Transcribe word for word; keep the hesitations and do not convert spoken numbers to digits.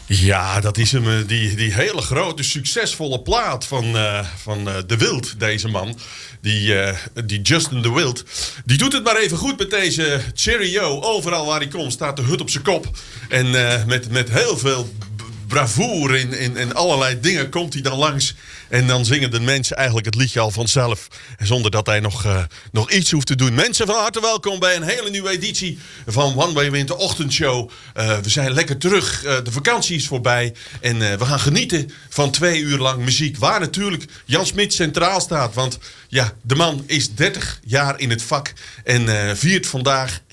Ja, dat is hem. eh, Die, die hele grote, succesvolle plaat van, eh van eh, De Wild, deze man. Die, eh, die Justin De Wild. Die doet het maar even goed met deze Cheerio. Overal waar hij komt staat de hut op zijn kop. En eh, met, met heel veel b- bravoure in, in, in allerlei dingen komt hij dan langs. En dan zingen de mensen eigenlijk het liedje al vanzelf. Zonder dat hij nog, uh, nog iets hoeft te doen. Mensen, van harte welkom bij een hele nieuwe editie van One Way Wind, de ochtendshow. Uh, we zijn lekker terug. Uh, de vakantie is voorbij. En uh, we gaan genieten van twee uur lang muziek. Waar natuurlijk Jan Smit centraal staat. Want ja, de man is dertig jaar in het vak. En uh, viert vandaag